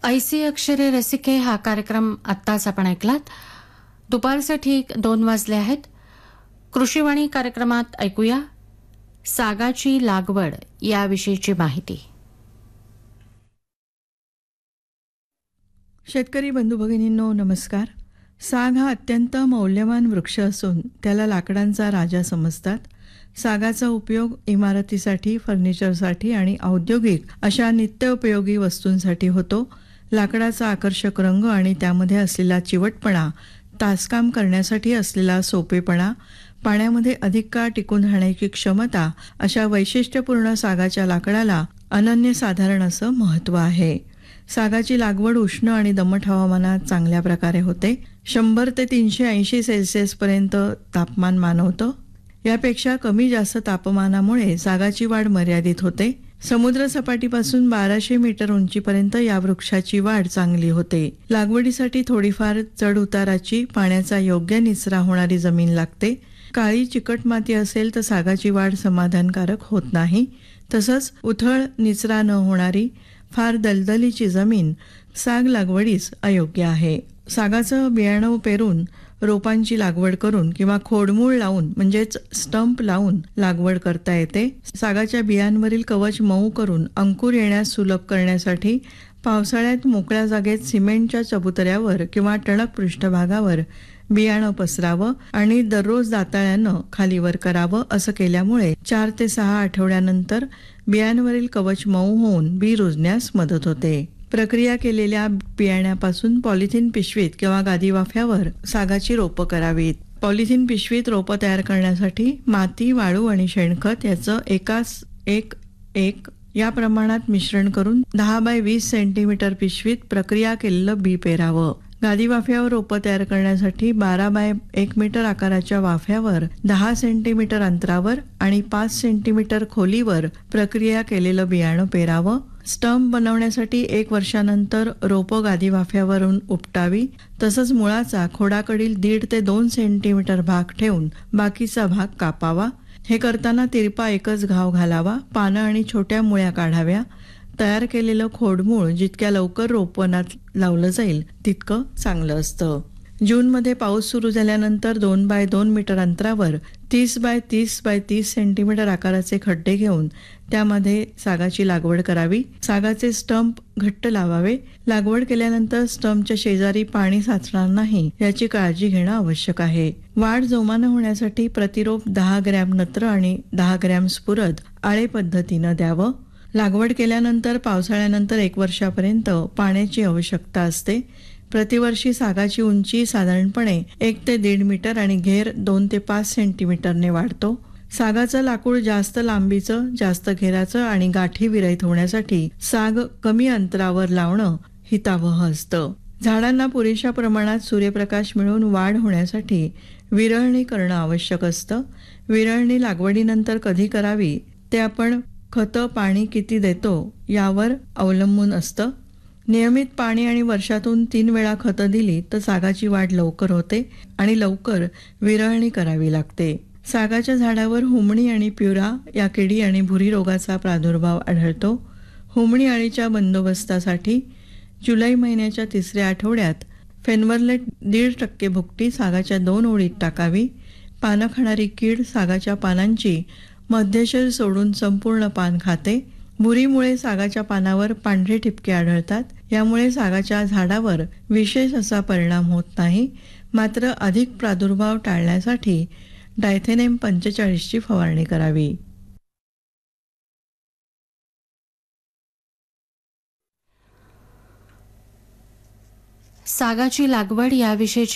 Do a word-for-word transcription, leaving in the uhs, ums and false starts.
ऐसी अक्षरे रसिके हा कार्यक्रम आत्ताच आपण ऐकलात. दुपारचे ठीक दोन वाजले आहेत. कृषीवाणी कार्यक्रमात ऐकूया सागाची लागवड याविषयीची माहिती. शेतकरी बंधू भगिनींनो नमस्कार. साग हा अत्यंत मौल्यवान वृक्ष असून त्याला लाकडांचा राजा समजतात. सागाचा उपयोग इमारतीसाठी, फर्निचरसाठी आणि औद्योगिक अशा नित्योपयोगी वस्तूंसाठी होतो. लाकडाचा आकर्षक रंग आणि त्यामध्ये असलेला चिवटपणा, तासकाम करण्यासाठी असलेला सोपेपणा, पाण्यामध्ये अधिक काळ टिकून राहण्याची क्षमता अशा वैशिष्ट्यपूर्ण सागाच्या लाकडाला अनन्यसाधारण असं महत्त्व आहे. सागाची लागवड उष्ण आणि दमट हवामानात चांगल्या प्रकारे होते. शंभर ते तीनशे ऐंशी सेल्सिअस पर्यंत तापमान मानवतं. यापेक्षा कमी जास्त तापमानामुळे सागाची वाढ मर्यादित होते. समुद्र सपाटीपासून बाराशे मीटर उंचीपर्यंत या वृक्षाची वाढ चांगली होते. लागवडीसाठी थोडीफार चढ उताराची, पाण्याचा योग्य निचरा होणारी जमीन लागते. काळी चिकट माती असेल तर सागाची वाढ समाधानकारक होत नाही. तसंच उथळ निचरा न होणारी फार दलदलीची जमीन साग लागवडीस अयोग्य आहे. सागाचं बियाणं पेरून रोपांची लागवड करून किंवा खोडमूळ लावून म्हणजेच स्टंप लावून लागवड करता येते. सागाच्या बियांवरील कवच मऊ करून अंकुर येण्यास सुलभ करण्यासाठी पावसाळ्यात मोकळ्या जागेत सिमेंटच्या चबुतऱ्यावर किंवा टणक पृष्ठभागावर बियाणं पसरावं आणि दररोज दाताळ्यानं खालीवर करावं. असं केल्यामुळे चार ते सहा आठवड्यानंतर बियांवरील कवच मऊ होऊन बी रुजण्यास मदत होते. प्रक्रिया केलेल्या बियाण्यापासून पॉलिथिन पिशवीत किंवा गादी वाफ्यावर सागाची रोपं करावीत. पॉलिथिन पिशवीत रोपं तयार करण्यासाठी माती, वाळू आणि शेणखत याचं एकास एक एक या प्रमाणात मिश्रण करून दहा बाय वीस सेंटीमीटर पिशवीत प्रक्रिया केलेलं बी पेरावं. गादी वाफ्यावर रोपं तयार करण्यासाठी बारा बाय एक मीटर आकाराच्या वाफ्यावर दहा सेंटीमीटर अंतरावर आणि पाच सेंटीमीटर खोलीवर प्रक्रिया केलेलं बियाणं पेरावं. स्टंप बनवण्यासाठी एक वर्षानंतर रोपं गादी वाफ्यावरून उपटावी. तसंच मुळाचा खोडाकडील दीड ते दोन सेंटीमीटर भाग ठेवून बाकीचा भाग कापावा. हे करताना तिरपा एकच घाव घालावा. पानं आणि छोट्या मुळ्या काढाव्या. तयार केलेलं खोडमूळ जितक्या लवकर रोपवनात लावलं जाईल तितकं चांगलं असतं. जूनमध्ये पाऊस सुरू झाल्यानंतर दोन बाय दोन मीटर अंतरावर तीस बाय तीस बाय तीस सेंटीमीटर आकाराचे खड्डे घेऊन त्यामध्ये सागाची लागवड करावी. सागाचे स्टंप घट्ट लावावे. लागवड केल्यानंतर स्टंपच्या शेजारी पाणी साचणार नाही याची काळजी घेणं आवश्यक आहे. वाढ जोमानं होण्यासाठी प्रतिरोप दहा ग्रॅम नत्र आणि दहा ग्रॅम स्फुरद आळे पद्धतीनं द्यावं. लागवड केल्यानंतर पावसाळ्यानंतर एक वर्षापर्यंत पाण्याची आवश्यकता असते. प्रतिवर्षी सागाची उंची साधारणपणे एक ते दीड मीटर आणि घेर दोन ते पाच सेंटीमीटरने वाढतो. सागाचं लाकूड जास्त लांबीचं, जास्त घेराचं आणि गाठी विरहित होण्यासाठी साग कमी अंतरावर लावणं हितावह असतं. झाडांना पुरेशा प्रमाणात सूर्यप्रकाश मिळून वाढ होण्यासाठी विरळणी करणं आवश्यक असतं. विरळणी लागवडीनंतर कधी करावी ते आपण खतं, पाणी किती देतो यावर अवलंबून असतं. नियमित पाणी आणि वर्षातून तीन वेळा खतं दिली तर सागाची वाढ लवकर होते आणि लवकर विरळणी करावी लागते. सागाच्या झाडावर हुमणी आणि प्युरा या किडी आणि भुरी रोगाचा प्रादुर्भाव आढळतो. हुमणी अळीच्या बंदोबस्तासाठी जुलै महिन्याच्या तिसऱ्या आठवड्यात फेनवर्लेट दीड टक्के भुकटी सागाच्या दोन ओळीत टाकावी. पानं खाणारी कीड सागाच्या पानांची मध्यशेल सोडून संपूर्ण पान खाते. भुरीमुळे सागाच्या पानावर पांढरे ठिपके आढळतात. यामुळे सागाच्या झाडावर विशेष असा परिणाम होत नाही. मात्र अधिक प्रादुर्भाव टाळण्यासाठी डायथेनेम पंचेचाळीसची फवारणी करावी. सागाची लागवड याविषयीची